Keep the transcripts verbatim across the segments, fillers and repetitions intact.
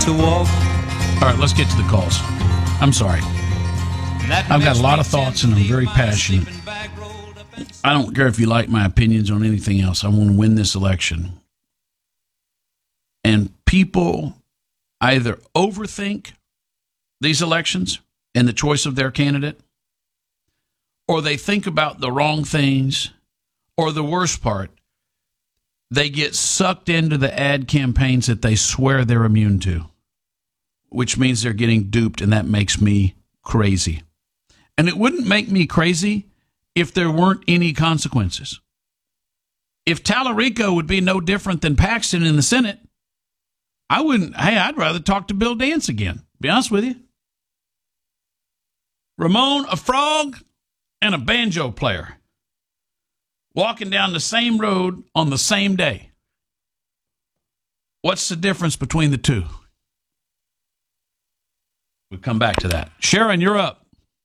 to walk. All right, let's get to the calls. I'm sorry. I've got a lot of thoughts, and I'm very passionate. I don't care if you like my opinions on anything else. I want to win this election. And people either overthink these elections and the choice of their candidate, or they think about the wrong things, or the worst part, they get sucked into the ad campaigns that they swear they're immune to, which means they're getting duped, and that makes me crazy. And it wouldn't make me crazy if there weren't any consequences. If Tallarico would be no different than Paxton in the Senate, I wouldn't, hey, I'd rather talk to Bill Dance again, be honest with you. Ramon, a frog, and a banjo player walking down the same road on the same day. What's the difference between the two? We'll come back to that. Sharon, you're up.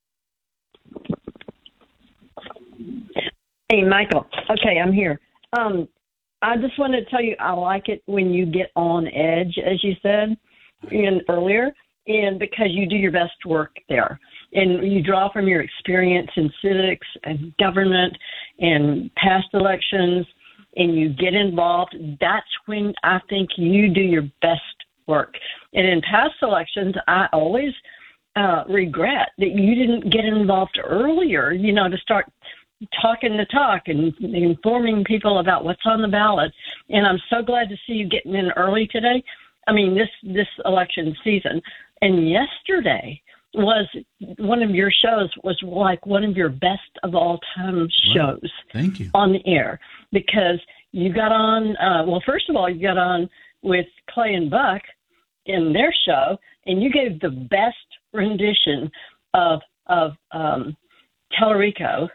Hey, Michael. Okay, I'm here. Um, I just wanted to tell you I like it when you get on edge, as you said in, earlier, and because you do your best work there. And you draw from your experience in civics and government and past elections, and you get involved. That's when I think you do your best work. And in past elections, I always uh, regret that you didn't get involved earlier, you know, to start talking the talk and informing people about what's on the ballot. And I'm so glad to see you getting in early today. I mean, this, this election season. And yesterday was one of your shows was like one of your best of all time shows. Wow. Thank you. On the air, because you got on, uh, well, first of all, you got on with Clay and Buck in their show, and you gave the best rendition of, of, um, Tallarico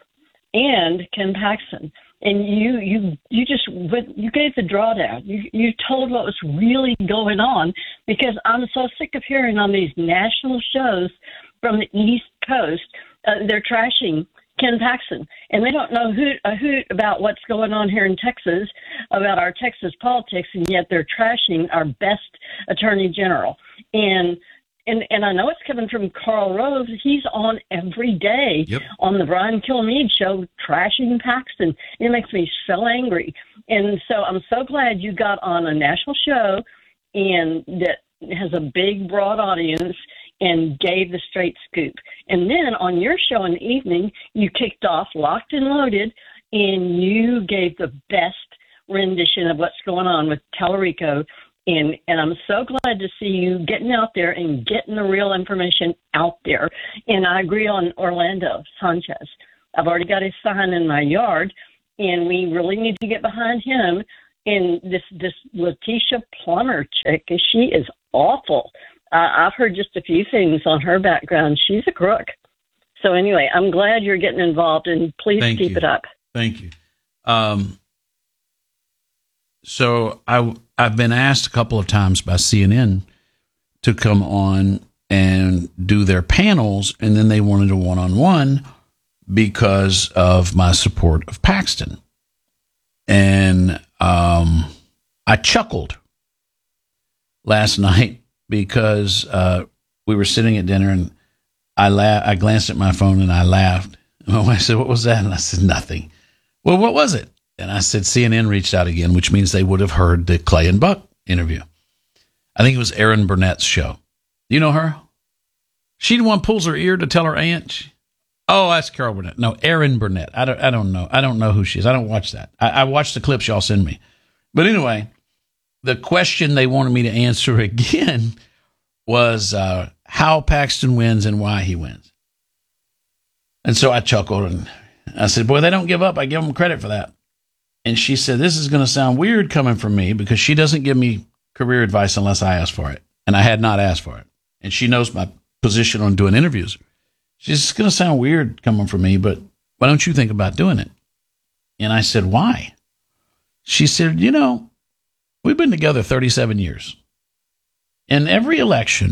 and Ken Paxton. And you, you, you just went, you gave the drawdown. You, you told what was really going on, because I'm so sick of hearing on these national shows from the East Coast, uh, they're trashing Ken Paxton, and they don't know who, a hoot about what's going on here in Texas, about our Texas politics, and yet they're trashing our best attorney general. And And and I know it's coming from Karl Rove. He's on every day yep. on the Brian Kilmeade show, trashing Paxton. It makes me so angry. And so I'm so glad you got on a national show and that has a big, broad audience and gave the straight scoop. And then on your show in the evening, you kicked off Locked and Loaded, and you gave the best rendition of what's going on with Tallarico. And, and I'm so glad to see you getting out there and getting the real information out there. And I agree on Orlando Sanchez. I've already got his sign in my yard, and we really need to get behind him. And this, this Letitia Plummer chick, she is awful. Uh, I've heard just a few things on her background. She's a crook. So anyway, I'm glad you're getting involved, and please Thank keep you. it up. Thank you. Um, so I, I've been asked a couple of times by C N N to come on and do their panels, and then they wanted a one-on-one because of my support of Paxton. And um, I chuckled last night because uh, we were sitting at dinner, and I la- I glanced at my phone and I laughed. And my wife said, "What was that?" And I said, "Nothing." "Well, what was it?" And I said, C N N reached out again, which means they would have heard the Clay and Buck interview. I think it was Erin Burnett's show. You know her? She the one pulls her ear to tell her aunt. Oh, that's Carol Burnett. No, Erin Burnett. I don't. I don't know. I don't know who she is. I don't watch that. I, I watch the clips y'all send me. But anyway, the question they wanted me to answer again was uh, how Paxton wins and why he wins. And so I chuckled and I said, "Boy, they don't give up. I give them credit for that." And she said, "This is going to sound weird coming from me because she doesn't give me career advice unless I ask for it." And I had not asked for it. And she knows my position on doing interviews. She said, "It's going to sound weird coming from me, but why don't you think about doing it?" And I said, "Why?" She said, "You know, we've been together thirty-seven years. In every election,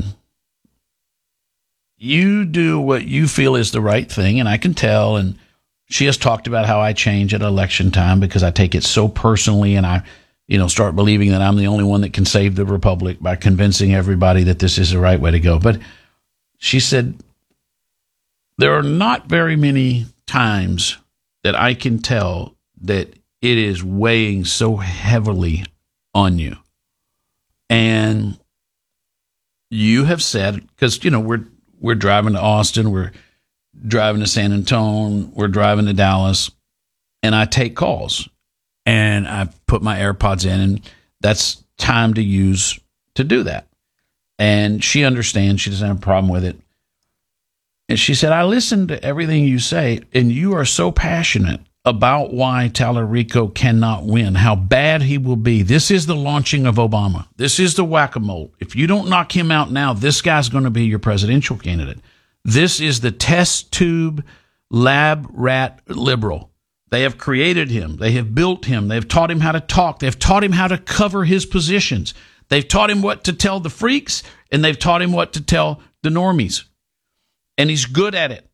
you do what you feel is the right thing, and I can tell." And she has talked about how I change at election time because I take it so personally, and I you know, start believing that I'm the only one that can save the republic by convincing everybody that this is the right way to go. But she said, there are not very many times that I can tell that it is weighing so heavily on you. And you have said, because, you know, we're we're driving to Austin, we're driving to San Antonio, we're driving to Dallas, and I take calls. And I put my AirPods in, and that's time to use to do that. And she understands. She doesn't have a problem with it. And she said, I listened to everything you say, and you are so passionate about why Tallarico cannot win, how bad he will be. This is the launching of Obama. This is the whack-a-mole. If you don't knock him out now, this guy's going to be your presidential candidate. This is the test tube lab rat liberal. They have created him. They have built him. They've taught him how to talk. They've taught him how to cover his positions. They've taught him what to tell the freaks, and they've taught him what to tell the normies. And he's good at it.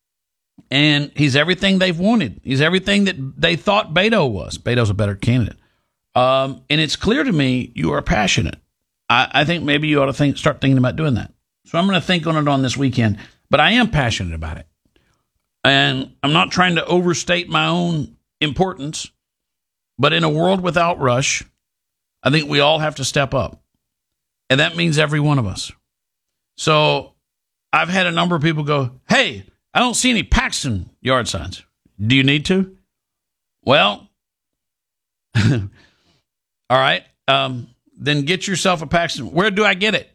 And he's everything they've wanted. He's everything that they thought Beto was. Beto's a better candidate. Um, and it's clear to me you are passionate. I, I think maybe you ought to think, start thinking about doing that. So I'm going to think on it on this weekend. But I am passionate about it. And I'm not trying to overstate my own importance, but in a world without Rush, I think we all have to step up. And that means every one of us. So I've had a number of people go, hey, I don't see any Paxton yard signs. Do you need to? Well, all right, um, then get yourself a Paxton. Where do I get it?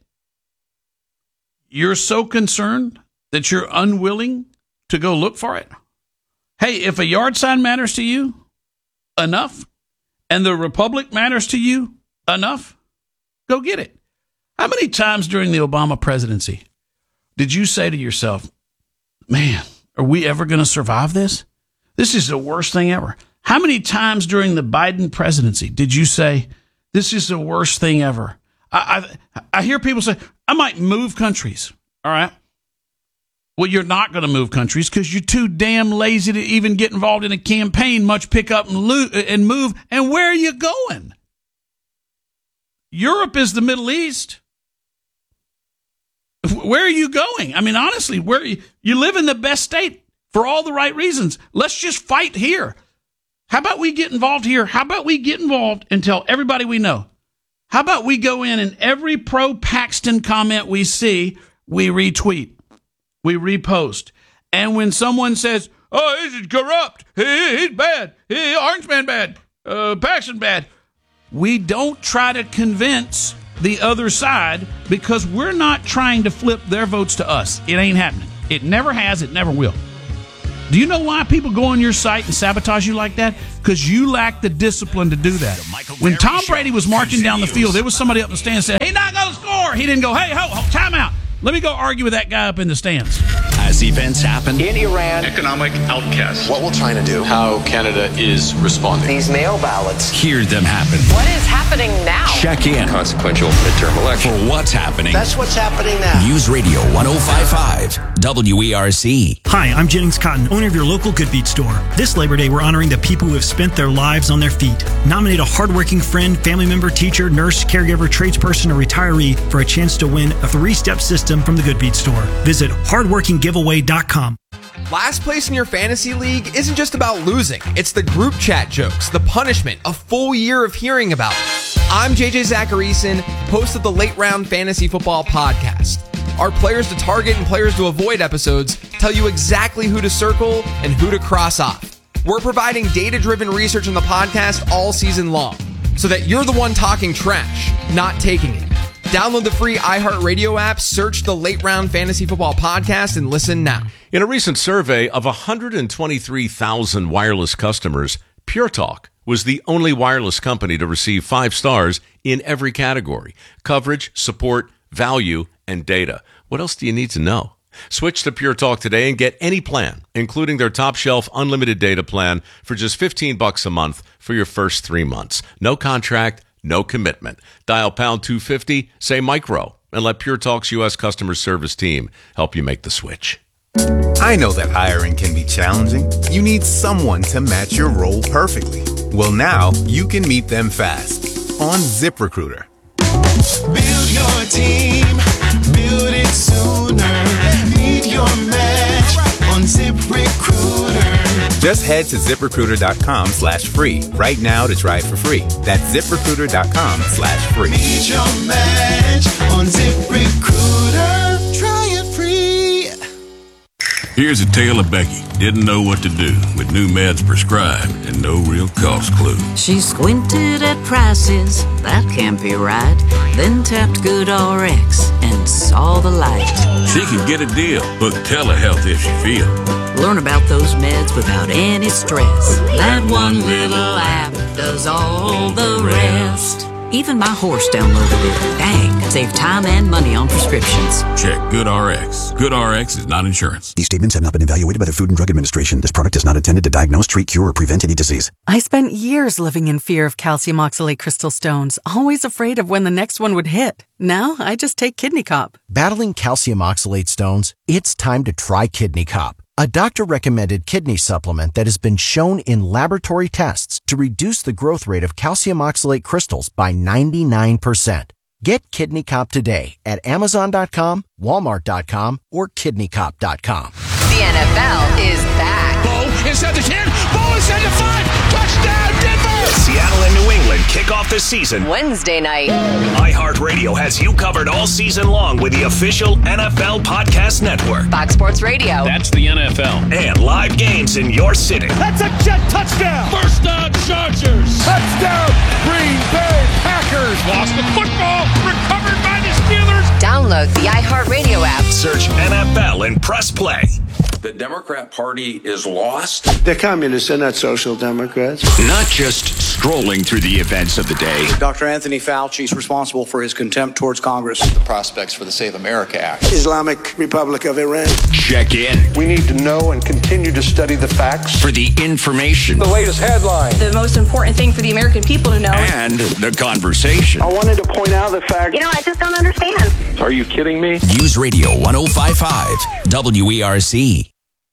You're so concerned that you're unwilling to go look for it? Hey, if a yard sign matters to you enough, and the Republic matters to you enough, go get it. How many times during the Obama presidency did you say to yourself, man, are we ever going to survive this? This is the worst thing ever. How many times during the Biden presidency did you say, this is the worst thing ever? I, I, I hear people say, I might move countries. All right. Well, you're not going to move countries because you're too damn lazy to even get involved in a campaign, much pick up and, lo- and move. And where are you going? Europe is the Middle East. Where are you going? I mean, honestly, where you, you live in the best state for all the right reasons. Let's just fight here. How about we get involved here? How about we get involved and tell everybody we know? How about we go in and every pro-Paxton comment we see, we retweet. We repost. And when someone says, oh, he's corrupt, he, he's bad, he, Orange Man bad, uh, Paxton bad, we don't try to convince the other side because we're not trying to flip their votes to us. It ain't happening. It never has. It never will. Do you know why people go on your site and sabotage you like that? Because you lack the discipline to do that. When Tom Brady was marching down the field, there was somebody up in the stands and said, he's not going to score. He didn't go, hey, ho, ho, time out. Let me go argue with that guy up in the stands. As events happen in Iran, economic outcasts. What will China do? How Canada is responding. These mail ballots. Hear them happen. What is happening now? Check in. Consequential midterm election. For what's happening. That's what's happening now. News Radio one oh five point five W E R C. Hi, I'm Jennings Cotton, owner of your local Good Feet store. This Labor Day, we're honoring the people who have spent their lives on their feet. Nominate a hardworking friend, family member, teacher, nurse, caregiver, tradesperson, or retiree for a chance to win a three-step system from the Good Feet store. Visit hardworking giveaway dot com. Last place in your fantasy league isn't just about losing. It's the group chat jokes, the punishment, a full year of hearing about it. I'm J J Zacharyson, host of the Late Round Fantasy Football Podcast. Our players to target and players to avoid episodes tell you exactly who to circle and who to cross off. We're providing data-driven research on the podcast all season long, so that you're the one talking trash, not taking it. Download the free iHeartRadio app, search the Late Round Fantasy Football Podcast, and listen now. In a recent survey of one hundred twenty-three thousand wireless customers, Pure Talk was the only wireless company to receive five stars in every category: coverage, support, value, and data. What else do you need to know? Switch to Pure Talk today and get any plan, including their top shelf unlimited data plan for just fifteen bucks a month for your first three months. No contract, no commitment. Dial pound two fifty, say micro, and let Pure Talk's U S customer service team help you make the switch. I know that hiring can be challenging. You need someone to match your role perfectly. Well, now you can meet them fast. on ZipRecruiter. Build your team, build it sooner. Meet your match on ZipRecruiter. Just head to ZipRecruiter.com slash free right now to try it for free. That's ZipRecruiter.com slash free. Meet your match on ZipRecruiter. Try it free. Here's a tale of Becky. Didn't know what to do with new meds prescribed and no real cost clue. She squinted at prices, that can't be right. Then tapped GoodRx and saw the light. She can get a deal. Book telehealth if she feels. Learn about those meds without any stress. That one little app does all the rest. Even my horse downloaded it. Dang, save time and money on prescriptions. Check GoodRx. GoodRx is not insurance. These statements have not been evaluated by the Food and Drug Administration. This product is not intended to diagnose, treat, cure, or prevent any disease. I spent years living in fear of calcium oxalate crystal stones, always afraid of when the next one would hit. Now, I just take Kidney Cop. Battling calcium oxalate stones? It's time to try Kidney Cop, a doctor-recommended kidney supplement that has been shown in laboratory tests to reduce the growth rate of calcium oxalate crystals by ninety-nine percent. Get Kidney Cop today at Amazon dot com, Walmart dot com, or Kidney Cop dot com. The N F L is back. Bo inside the ten. Bo inside the five. Touchdown, Denver! Seattle and New England kick off the season Wednesday night. iHeartRadio has you covered all season long with the official N F L Podcast Network. Fox Sports Radio. That's the N F L. And live games in your city. That's a jet touchdown. First down, Chargers. Touchdown, Green Bay Packers. Lost the football. Recovered by the Steelers. Download the iHeartRadio app. Search N F L and press play. The Democrat Party is lost. They're communists, they're not social democrats. Not just strolling through the events of the day. Doctor Anthony Fauci is responsible for his contempt towards Congress. The prospects for the Save America Act. Islamic Republic of Iran. Check in. We need to know and continue to study the facts. For the information. The latest headline. The most important thing for the American people to know. And the conversation. I wanted to point out the fact. You know, I just don't understand. Are you kidding me? News Radio one oh five point five W E R C.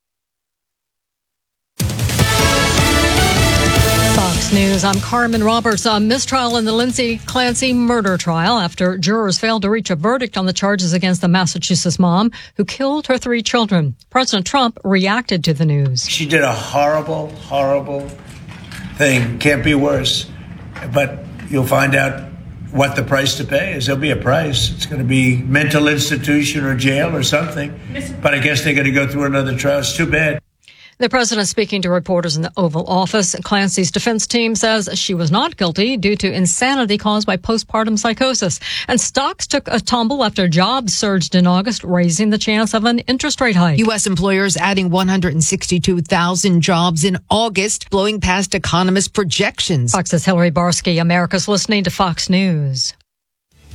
Fox News, I'm Carmen Roberts. A mistrial in the Lindsay Clancy murder trial after jurors failed to reach a verdict on the charges against the Massachusetts mom who killed her three children. President Trump reacted to the news. She did a horrible, horrible thing. Can't be worse. But you'll find out what the price to pay is. There'll be a price. It's going to be mental institution or jail or something. But I guess they're going to go through another trial. It's too bad. The president speaking to reporters in the Oval Office. Clancy's defense team says she was not guilty due to insanity caused by postpartum psychosis. And stocks took a tumble after jobs surged in August, raising the chance of an interest rate hike. U S employers adding one hundred sixty-two thousand jobs in August, blowing past economist projections. Fox's Hillary Barsky. America's listening to Fox News.